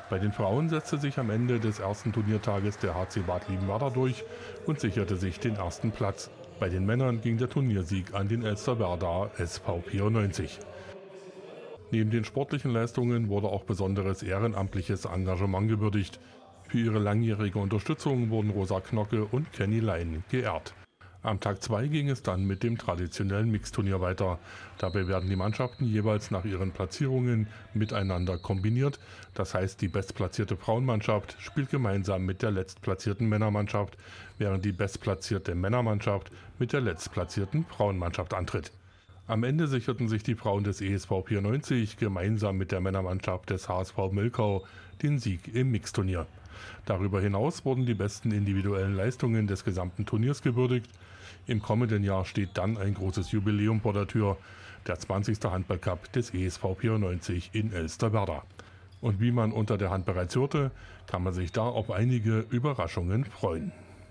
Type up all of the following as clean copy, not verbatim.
Bei den Frauen setzte sich am Ende des ersten Turniertages der HC Bad Liebenwerda durch und sicherte sich den ersten Platz. Bei den Männern ging der Turniersieg an den Elsterwerda SV 94. Neben den sportlichen Leistungen wurde auch besonderes ehrenamtliches Engagement gewürdigt. Für ihre langjährige Unterstützung wurden Rosa Knocke und Kenny Lein geehrt. Am Tag 2 ging es dann mit dem traditionellen Mixturnier weiter. Dabei werden die Mannschaften jeweils nach ihren Platzierungen miteinander kombiniert. Das heißt, die bestplatzierte Frauenmannschaft spielt gemeinsam mit der letztplatzierten Männermannschaft, während die bestplatzierte Männermannschaft mit der letztplatzierten Frauenmannschaft antritt. Am Ende sicherten sich die Frauen des ESV 94 gemeinsam mit der Männermannschaft des HSV Milkau den Sieg im Mixturnier. Darüber hinaus wurden die besten individuellen Leistungen des gesamten Turniers gewürdigt. Im kommenden Jahr steht dann ein großes Jubiläum vor der Tür, der 20. Handballcup des ESV 94 in Elsterwerda. Und wie man unter der Hand bereits hörte, kann man sich da auf einige Überraschungen freuen.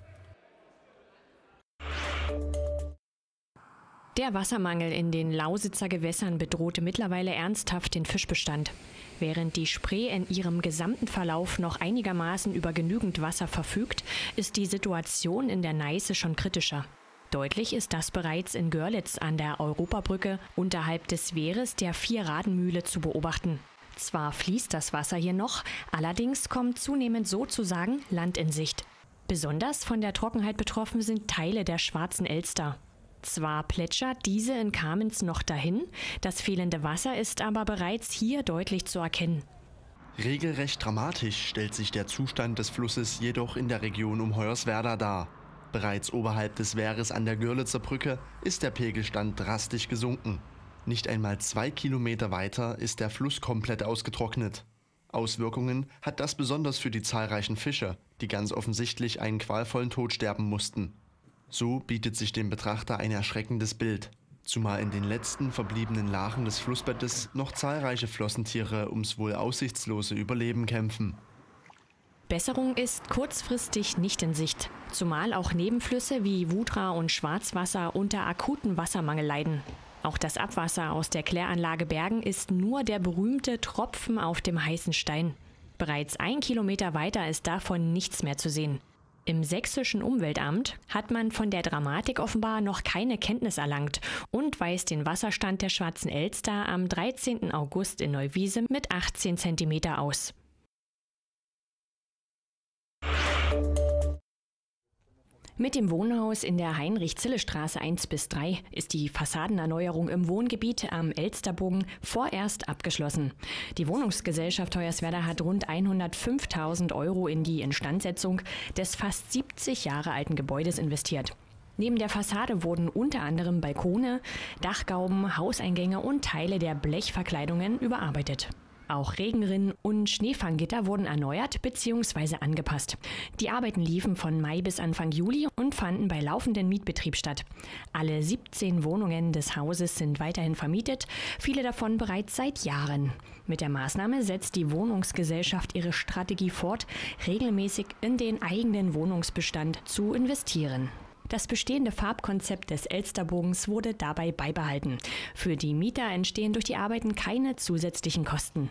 Der Wassermangel in den Lausitzer Gewässern bedrohte mittlerweile ernsthaft den Fischbestand. Während die Spree in ihrem gesamten Verlauf noch einigermaßen über genügend Wasser verfügt, ist die Situation in der Neiße schon kritischer. Deutlich ist das bereits in Görlitz an der Europabrücke unterhalb des Wehres der Vierradenmühle zu beobachten. Zwar fließt das Wasser hier noch, allerdings kommt zunehmend sozusagen Land in Sicht. Besonders von der Trockenheit betroffen sind Teile der Schwarzen Elster. Zwar plätschert diese in Kamenz noch dahin, das fehlende Wasser ist aber bereits hier deutlich zu erkennen. Regelrecht dramatisch stellt sich der Zustand des Flusses jedoch in der Region um Hoyerswerda dar. Bereits oberhalb des Wehres an der Görlitzer Brücke ist der Pegelstand drastisch gesunken. Nicht einmal 2 Kilometer weiter ist der Fluss komplett ausgetrocknet. Auswirkungen hat das besonders für die zahlreichen Fischer, die ganz offensichtlich einen qualvollen Tod sterben mussten. So bietet sich dem Betrachter ein erschreckendes Bild, zumal in den letzten verbliebenen Lachen des Flussbettes noch zahlreiche Flossentiere ums wohl aussichtslose Überleben kämpfen. Besserung ist kurzfristig nicht in Sicht, zumal auch Nebenflüsse wie Wudra und Schwarzwasser unter akuten Wassermangel leiden. Auch das Abwasser aus der Kläranlage Bergen ist nur der berühmte Tropfen auf dem heißen Stein. Bereits 1 Kilometer weiter ist davon nichts mehr zu sehen. Im sächsischen Umweltamt hat man von der Dramatik offenbar noch keine Kenntnis erlangt und weist den Wasserstand der Schwarzen Elster am 13. August in Neuwiese mit 18 cm aus. Mit dem Wohnhaus in der Heinrich-Zille-Straße 1-3 ist die Fassadenerneuerung im Wohngebiet am Elsterbogen vorerst abgeschlossen. Die Wohnungsgesellschaft Hoyerswerda hat rund 105.000 € in die Instandsetzung des fast 70 Jahre alten Gebäudes investiert. Neben der Fassade wurden unter anderem Balkone, Dachgauben, Hauseingänge und Teile der Blechverkleidungen überarbeitet. Auch Regenrinnen und Schneefanggitter wurden erneuert bzw. angepasst. Die Arbeiten liefen von Mai bis Anfang Juli und fanden bei laufendem Mietbetrieb statt. Alle 17 Wohnungen des Hauses sind weiterhin vermietet, viele davon bereits seit Jahren. Mit der Maßnahme setzt die Wohnungsgesellschaft ihre Strategie fort, regelmäßig in den eigenen Wohnungsbestand zu investieren. Das bestehende Farbkonzept des Elsterbogens wurde dabei beibehalten. Für die Mieter entstehen durch die Arbeiten keine zusätzlichen Kosten.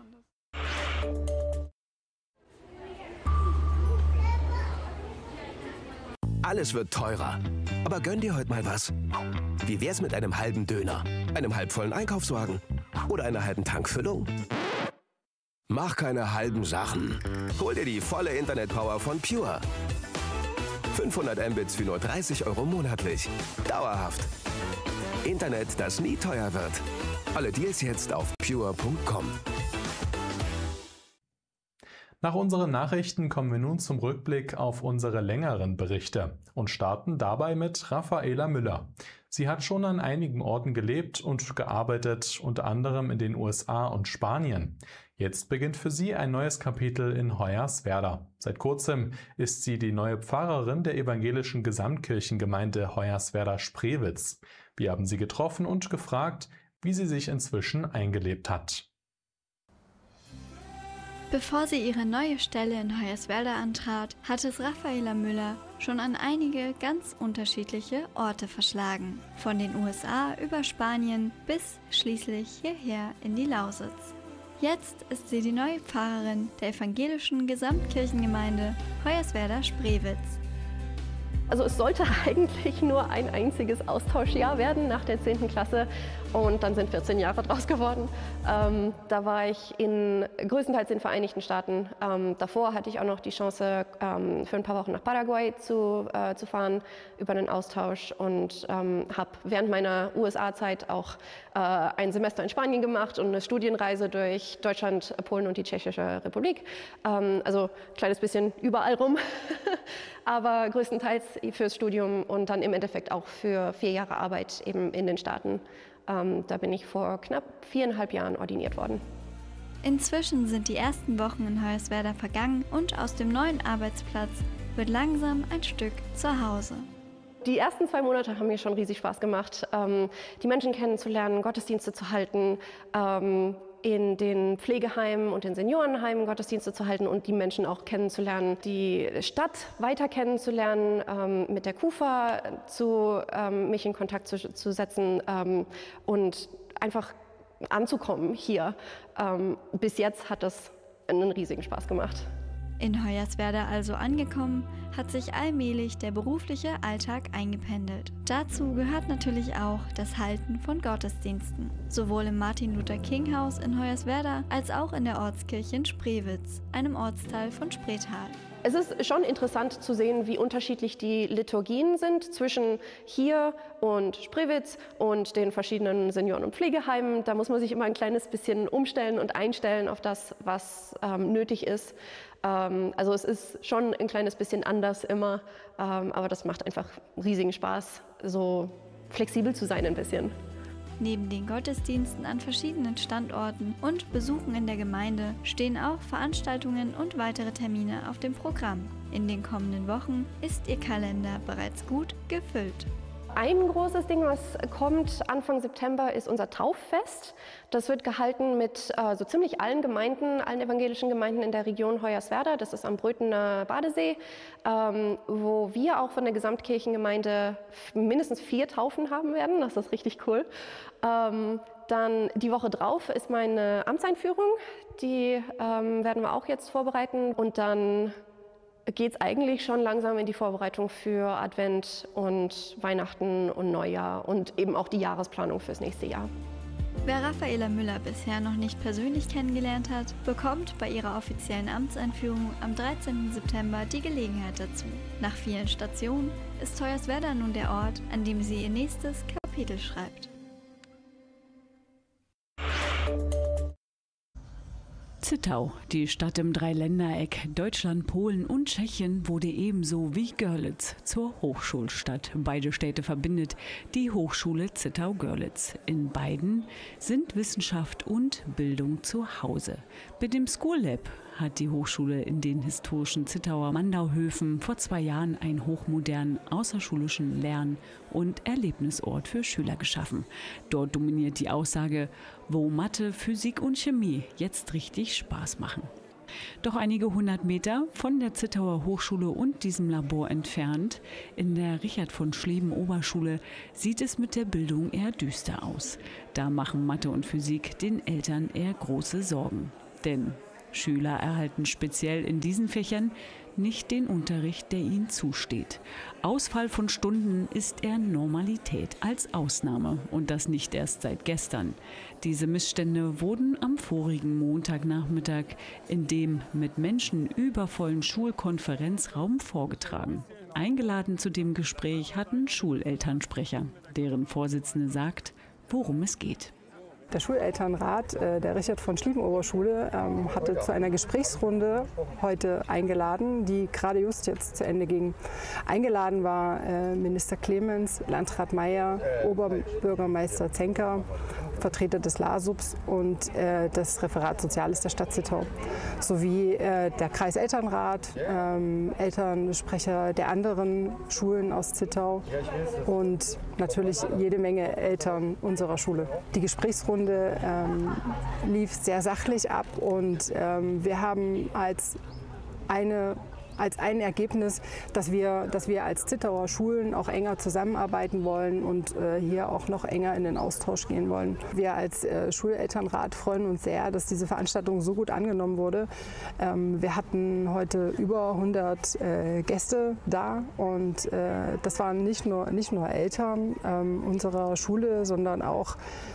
Alles wird teurer. Aber gönn dir heute mal was. Wie wär's mit einem halben Döner, einem halbvollen Einkaufswagen oder einer halben Tankfüllung? Mach keine halben Sachen. Hol dir die volle Internetpower von Pure. 500 Mbits für nur 30 € monatlich. Dauerhaft. Internet, das nie teuer wird. Alle Deals jetzt auf pure.com. Nach unseren Nachrichten kommen wir nun zum Rückblick auf unsere längeren Berichte und starten dabei mit Raffaela Müller. Sie hat schon an einigen Orten gelebt und gearbeitet, unter anderem in den USA und Spanien. Jetzt beginnt für sie ein neues Kapitel in Hoyerswerda. Seit kurzem ist sie die neue Pfarrerin der evangelischen Gesamtkirchengemeinde Hoyerswerda-Spreewitz. Wir haben sie getroffen und gefragt, wie sie sich inzwischen eingelebt hat. Bevor sie ihre neue Stelle in Hoyerswerda antrat, hat es Raffaela Müller schon an einige ganz unterschiedliche Orte verschlagen. Von den USA über Spanien bis schließlich hierher in die Lausitz. Jetzt ist sie die neue Pfarrerin der evangelischen Gesamtkirchengemeinde Hoyerswerda-Spreewitz. Also es sollte eigentlich nur ein einziges Austauschjahr werden nach der 10. Klasse und dann sind 14 Jahre draus geworden. Da war ich größtenteils in den Vereinigten Staaten. Davor hatte ich auch noch die Chance, für ein paar Wochen nach Paraguay zu fahren über einen Austausch und habe während meiner USA-Zeit auch ein Semester in Spanien gemacht und eine Studienreise durch Deutschland, Polen und die Tschechische Republik. Also ein kleines bisschen überall rum, aber größtenteils fürs Studium und dann im Endeffekt auch für 4 Jahre Arbeit eben in den Staaten. Da bin ich vor knapp 4,5 Jahren ordiniert worden. Inzwischen sind die ersten Wochen in Hoyerswerda vergangen und aus dem neuen Arbeitsplatz wird langsam ein Stück zu Hause. Die ersten 2 Monate haben mir schon riesig Spaß gemacht, die Menschen kennenzulernen, Gottesdienste zu halten, in den Pflegeheimen und den Seniorenheimen Gottesdienste zu halten und die Menschen auch kennenzulernen, die Stadt weiter kennenzulernen, mit der KUFA mich in Kontakt zu setzen und einfach anzukommen hier. Bis jetzt hat das einen riesigen Spaß gemacht. In Hoyerswerda also angekommen, hat sich allmählich der berufliche Alltag eingependelt. Dazu gehört natürlich auch das Halten von Gottesdiensten, sowohl im Martin-Luther-King-Haus in Hoyerswerda als auch in der Ortskirche in Spreewitz, einem Ortsteil von Spreetal. Es ist schon interessant zu sehen, wie unterschiedlich die Liturgien sind zwischen hier und Spreewitz und den verschiedenen Senioren- und Pflegeheimen. Da muss man sich immer ein kleines bisschen umstellen und einstellen auf das, was nötig ist. Also es ist schon ein kleines bisschen anders immer, aber das macht einfach riesigen Spaß, so flexibel zu sein ein bisschen. Neben den Gottesdiensten an verschiedenen Standorten und Besuchen in der Gemeinde stehen auch Veranstaltungen und weitere Termine auf dem Programm. In den kommenden Wochen ist ihr Kalender bereits gut gefüllt. Ein großes Ding, was kommt Anfang September, ist unser Tauffest. Das wird gehalten mit so ziemlich allen Gemeinden, allen evangelischen Gemeinden in der Region Hoyerswerda. Das ist am Brötener Badesee, wo wir auch von der Gesamtkirchengemeinde mindestens 4 Taufen haben werden. Das ist richtig cool. Dann die Woche drauf ist meine Amtseinführung. Die werden wir auch jetzt vorbereiten. Und dann geht es eigentlich schon langsam in die Vorbereitung für Advent und Weihnachten und Neujahr und eben auch die Jahresplanung fürs nächste Jahr. Wer Raffaela Müller bisher noch nicht persönlich kennengelernt hat, bekommt bei ihrer offiziellen Amtseinführung am 13. September die Gelegenheit dazu. Nach vielen Stationen ist Hoyerswerda nun der Ort, an dem sie ihr nächstes Kapitel schreibt. Zittau, die Stadt im Dreiländereck Deutschland, Polen und Tschechien, wurde ebenso wie Görlitz zur Hochschulstadt. Beide Städte verbindet die Hochschule Zittau-Görlitz. In beiden sind Wissenschaft und Bildung zu Hause. Mit dem School Lab hat die Hochschule in den historischen Zittauer Mandauhöfen vor 2 Jahren einen hochmodernen außerschulischen Lern- und Erlebnisort für Schüler geschaffen. Dort dominiert die Aussage, wo Mathe, Physik und Chemie jetzt richtig Spaß machen. Doch einige 100 Meter von der Zittauer Hochschule und diesem Labor entfernt, in der Richard von Schleben Oberschule, sieht es mit der Bildung eher düster aus. Da machen Mathe und Physik den Eltern eher große Sorgen. Denn Schüler erhalten speziell in diesen Fächern nicht den Unterricht, der ihnen zusteht. Ausfall von Stunden ist eher Normalität als Ausnahme und das nicht erst seit gestern. Diese Missstände wurden am vorigen Montagnachmittag in dem mit Menschen übervollen Schulkonferenzraum vorgetragen. Eingeladen zu dem Gespräch hatten Schulelternsprecher, deren Vorsitzende sagt, worum es geht. Der Schulelternrat der Richard von Schleben Oberschule hatte zu einer Gesprächsrunde heute eingeladen, die gerade just jetzt zu Ende ging. Eingeladen war Minister Clemens, Landrat Meyer, Oberbürgermeister Zenker, Vertreter des LASUBs und das Referat Soziales der Stadt Zittau, sowie der Kreiselternrat, Elternsprecher der anderen Schulen aus Zittau und natürlich jede Menge Eltern unserer Schule. Die Gesprächsrunde lief sehr sachlich ab und wir haben als eine als ein Ergebnis, dass wir als Zittauer Schulen auch enger zusammenarbeiten wollen und hier auch noch enger in den Austausch gehen wollen. Wir als Schulelternrat freuen uns sehr, dass diese Veranstaltung so gut angenommen wurde. Wir hatten heute über 100 Gäste da und das waren nicht nur Eltern unserer Schule, sondern auch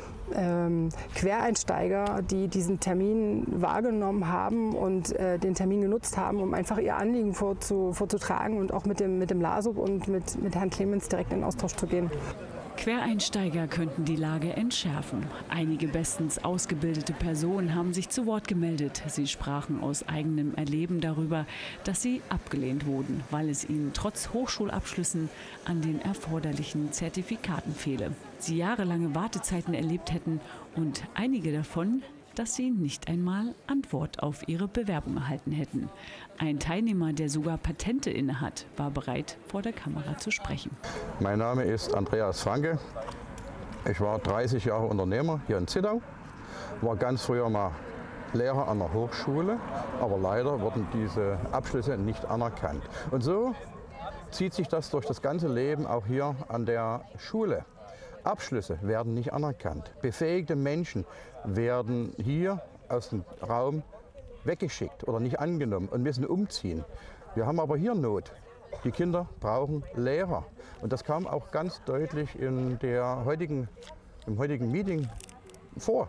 Quereinsteiger, die diesen Termin wahrgenommen haben und den Termin genutzt haben, um einfach ihr Anliegen vorzutragen und auch mit dem LASUB und mit Herrn Clemens direkt in Austausch zu gehen. Quereinsteiger könnten die Lage entschärfen. Einige bestens ausgebildete Personen haben sich zu Wort gemeldet. Sie sprachen aus eigenem Erleben darüber, dass sie abgelehnt wurden, weil es ihnen trotz Hochschulabschlüssen an den erforderlichen Zertifikaten fehle. Sie jahrelange Wartezeiten erlebt hätten und einige davon, dass sie nicht einmal Antwort auf ihre Bewerbung erhalten hätten. Ein Teilnehmer, der sogar Patente innehat, war bereit, vor der Kamera zu sprechen. Mein Name ist Andreas Franke. Ich war 30 Jahre Unternehmer hier in Zittau, war ganz früher mal Lehrer an der Hochschule, aber leider wurden diese Abschlüsse nicht anerkannt. Und so zieht sich das durch das ganze Leben auch hier an der Schule. Abschlüsse werden nicht anerkannt. Befähigte Menschen werden hier aus dem Raum weggeschickt oder nicht angenommen und müssen umziehen. Wir haben aber hier Not. Die Kinder brauchen Lehrer. Und das kam auch ganz deutlich im heutigen Meeting vor.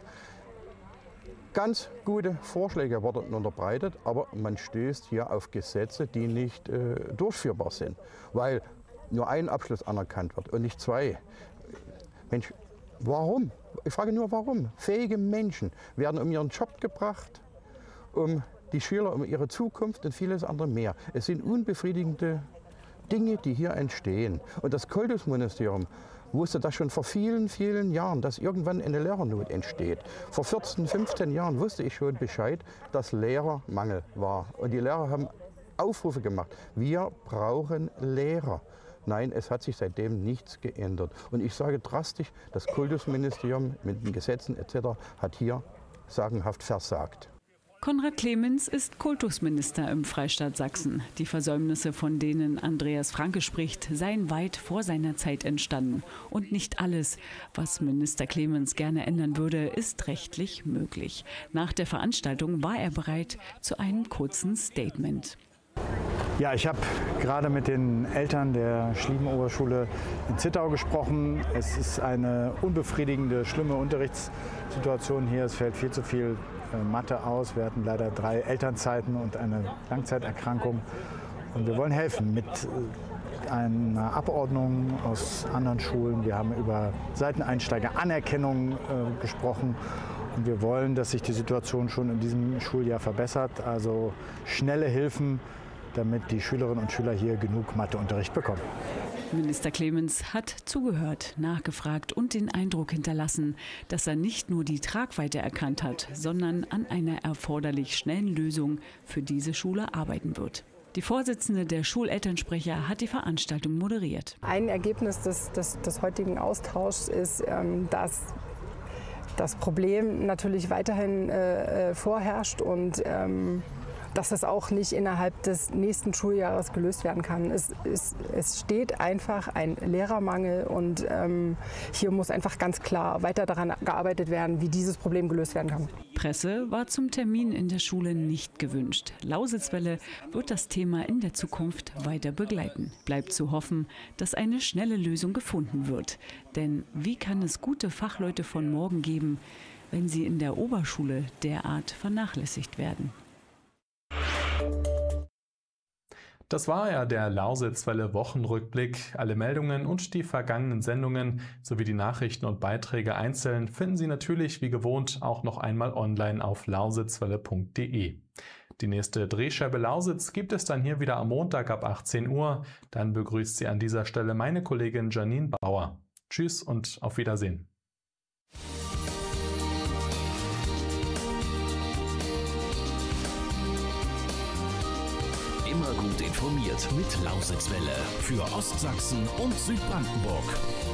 Ganz gute Vorschläge wurden unterbreitet, aber man stößt hier auf Gesetze, die nicht durchführbar sind, weil nur ein Abschluss anerkannt wird und nicht zwei. Mensch, warum? Ich frage nur, warum? Fähige Menschen werden um ihren Job gebracht, um die Schüler, um ihre Zukunft und vieles andere mehr. Es sind unbefriedigende Dinge, die hier entstehen. Und das Kultusministerium wusste das schon vor vielen, vielen Jahren, dass irgendwann eine Lehrernot entsteht. Vor 14, 15 Jahren wusste ich schon Bescheid, dass Lehrermangel war. Und die Lehrer haben Aufrufe gemacht. Wir brauchen Lehrer. Nein, es hat sich seitdem nichts geändert. Und ich sage drastisch, das Kultusministerium mit den Gesetzen etc. hat hier sagenhaft versagt. Konrad Clemens ist Kultusminister im Freistaat Sachsen. Die Versäumnisse, von denen Andreas Franke spricht, seien weit vor seiner Zeit entstanden. Und nicht alles, was Minister Clemens gerne ändern würde, ist rechtlich möglich. Nach der Veranstaltung war er bereit zu einem kurzen Statement. Ja, ich habe gerade mit den Eltern der Schlieben-Oberschule in Zittau gesprochen. Es ist eine unbefriedigende, schlimme Unterrichtssituation hier. Es fällt viel zu viel Mathe aus. Wir hatten leider 3 Elternzeiten und eine Langzeiterkrankung. Und wir wollen helfen mit einer Abordnung aus anderen Schulen. Wir haben über Seiteneinsteiger-Anerkennung gesprochen. Und wir wollen, dass sich die Situation schon in diesem Schuljahr verbessert. Also schnelle Hilfen, damit die Schülerinnen und Schüler hier genug Matheunterricht bekommen. Minister Clemens hat zugehört, nachgefragt und den Eindruck hinterlassen, dass er nicht nur die Tragweite erkannt hat, sondern an einer erforderlich schnellen Lösung für diese Schule arbeiten wird. Die Vorsitzende der Schulelternsprecher hat die Veranstaltung moderiert. Ein Ergebnis des heutigen Austauschs ist, dass das Problem natürlich weiterhin vorherrscht und dass das auch nicht innerhalb des nächsten Schuljahres gelöst werden kann. Es steht einfach ein Lehrermangel und hier muss einfach ganz klar weiter daran gearbeitet werden, wie dieses Problem gelöst werden kann. Presse war zum Termin in der Schule nicht gewünscht. Lausitzwelle wird das Thema in der Zukunft weiter begleiten. Bleibt zu hoffen, dass eine schnelle Lösung gefunden wird. Denn wie kann es gute Fachleute von morgen geben, wenn sie in der Oberschule derart vernachlässigt werden? Das war ja der Lausitzwelle Wochenrückblick. Alle Meldungen und die vergangenen Sendungen sowie die Nachrichten und Beiträge einzeln finden Sie natürlich wie gewohnt auch noch einmal online auf lausitzwelle.de. Die nächste Drehscheibe Lausitz gibt es dann hier wieder am Montag ab 18 Uhr. Dann begrüßt Sie an dieser Stelle meine Kollegin Janine Bauer. Tschüss und auf Wiedersehen. Immer gut informiert mit Lausitzwelle für Ostsachsen und Südbrandenburg.